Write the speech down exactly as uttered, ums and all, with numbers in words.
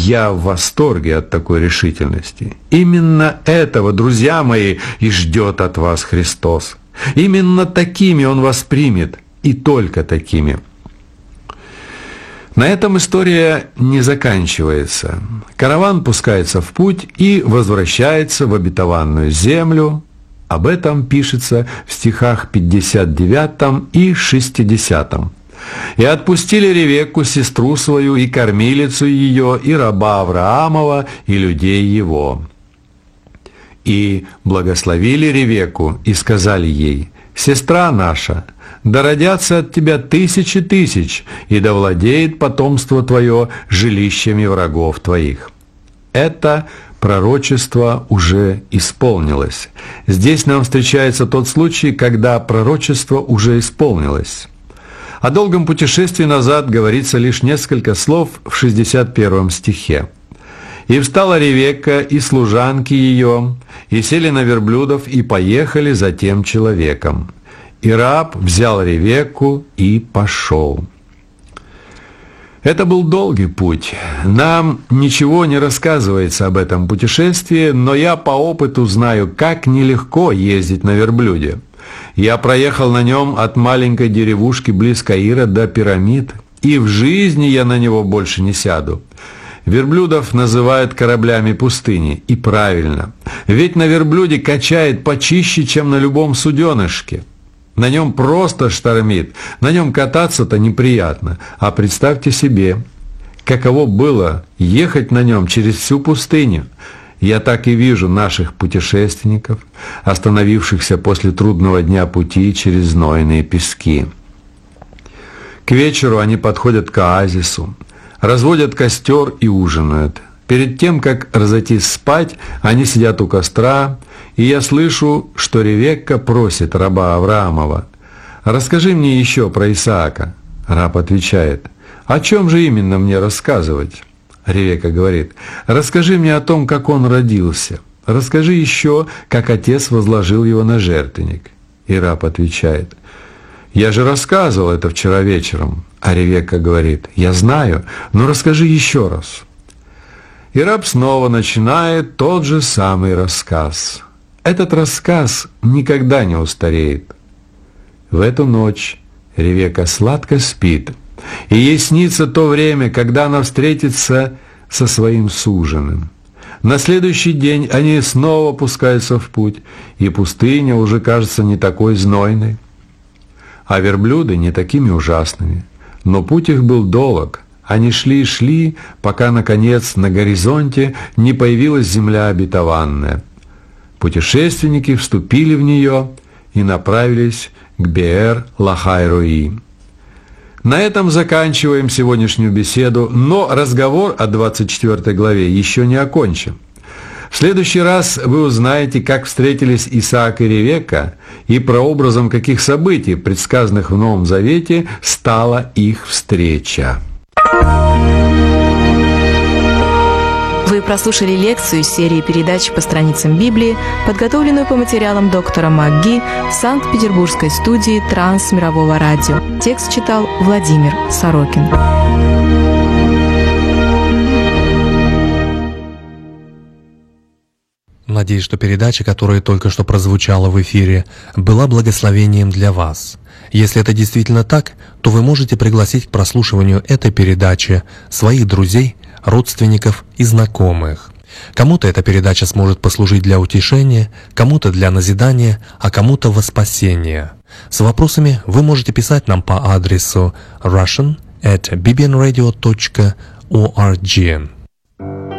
я в восторге от такой решительности. Именно этого, друзья мои, и ждет от вас Христос. Именно такими Он вас примет, и только такими. На этом история не заканчивается. Караван пускается в путь и возвращается в обетованную землю. Об этом пишется в стихах пятьдесят девятом и шестидесятом. «И отпустили Ревекку, сестру свою, и кормилицу ее, и раба Авраамова, и людей его. И благословили Ревекку, и сказали ей: сестра наша, да родятся от тебя тысячи тысяч, и да владеет потомство твое жилищами врагов твоих». Это пророчество уже исполнилось. Здесь нам встречается тот случай, когда пророчество уже исполнилось. О долгом путешествии назад говорится лишь несколько слов в шестьдесят первом стихе. «И встала Ревекка, и служанки ее, и сели на верблюдов, и поехали за тем человеком. И раб взял Ревекку и пошел». Это был долгий путь. Нам ничего не рассказывается об этом путешествии, но я по опыту знаю, как нелегко ездить на верблюде. Я проехал на нем от маленькой деревушки близ Каира до пирамид, и в жизни я на него больше не сяду. Верблюдов называют кораблями пустыни, и правильно. Ведь на верблюде качает почище, чем на любом суденышке. На нем просто штормит, на нем кататься-то неприятно. А представьте себе, каково было ехать на нем через всю пустыню. Я так и вижу наших путешественников, остановившихся после трудного дня пути через знойные пески. К вечеру они подходят к оазису, разводят костер и ужинают. Перед тем, как разойтись спать, они сидят у костра, и я слышу, что Ревекка просит раба Авраамова: «Расскажи мне еще про Исаака». Раб отвечает: «О чем же именно мне рассказывать?» Ревекка говорит: «Расскажи мне о том, как он родился. Расскажи еще, как отец возложил его на жертвенник». И раб отвечает: «Я же рассказывал это вчера вечером». А Ревекка говорит: «Я знаю, но расскажи еще раз». И раб снова начинает тот же самый рассказ. Этот рассказ никогда не устареет. В эту ночь Ревекка сладко спит, и ей снится то время, когда она встретится со своим суженым. На следующий день они снова пускаются в путь, и пустыня уже кажется не такой знойной, а верблюды не такими ужасными. Но путь их был долг. Они шли и шли, пока, наконец, на горизонте не появилась земля обетованная. Путешественники вступили в нее и направились к Беэр-Лахай-Рои. На этом заканчиваем сегодняшнюю беседу, но разговор о двадцать четвёртой главе еще не окончен. В следующий раз вы узнаете, как встретились Исаак и Ревекка, и прообразом каких событий, предсказанных в Новом Завете, стала их встреча. Вы прослушали лекцию из серии передач по страницам Библии, подготовленную по материалам доктора МакГи в Санкт-Петербургской студии Трансмирового радио. Текст читал Владимир Сорокин. Надеюсь, что передача, которая только что прозвучала в эфире, была благословением для вас. Если это действительно так, то вы можете пригласить к прослушиванию этой передачи своих друзей, родственников и знакомых. Кому-то эта передача сможет послужить для утешения, кому-то для назидания, а кому-то во спасение. С вопросами вы можете писать нам по адресу russian at bbnradio dot org.